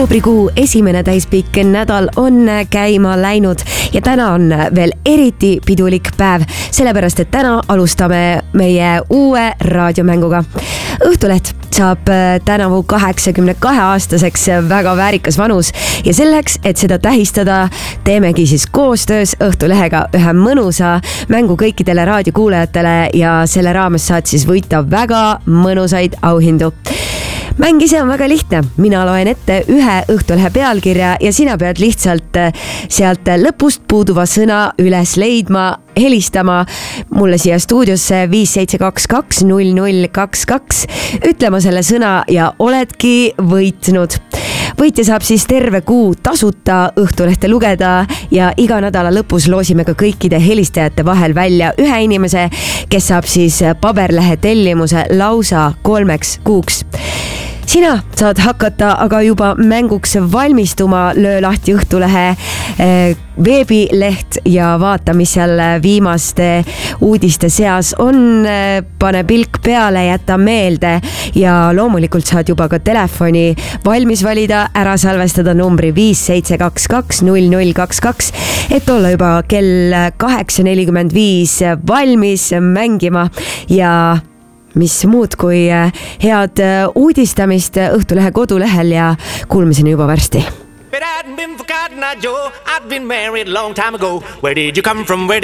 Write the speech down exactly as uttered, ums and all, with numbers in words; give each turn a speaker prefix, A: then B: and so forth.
A: Oktoobrikuu esimene täispikk nädal on käima läinud ja täna on veel eriti pidulik päev, sellepärast et täna alustame meie uue raadiomänguga. Õhtuleht saab tänavu kaheksakümne kahe aastaseks, väga väärikas vanus ja selleks, et seda tähistada, teemegi siis koostöös Õhtulehega ühe mõnusa mängu kõikidele raadiokuulajatele ja selle raames saad siis võita väga mõnusaid auhindu. Mäng ise on väga lihtne. Mina loen ette ühe Õhtulehe pealkirja ja sina pead lihtsalt sealt lõpust puuduva sõna üles leidma, helistama mulle siia stuudiosse viis seitse kaks kaks null null kaks kaks, ütlema selle sõna ja oledki võitnud. Võitja saab siis terve kuu tasuta Õhtulehte lugeda ja iga nädala lõpus loosime ka kõikide helistajate vahel välja ühe inimese, kes saab siis paberlehe tellimuse lausa kolmeks kuuks. Sina saad hakata aga juba mänguks valmistuma, löö lahti Õhtulehe veebileht ja vaata, mis seal viimaste uudiste seas on, pane pilk peale, jäta meelde ja loomulikult saad juba ka telefoni valmis valida, ära salvestada numbri viis seitse kaks kaks null null kaks kaks, et olla juba kell kaheksa nelikümmend viis valmis mängima ja mis muud kui head uudistamist Õhtulehe kodulehel ja kuulmiseni juba varsti.
B: But I hadn't been forgotten, I Joe. I'd been married a long time ago. Where did you come from? Where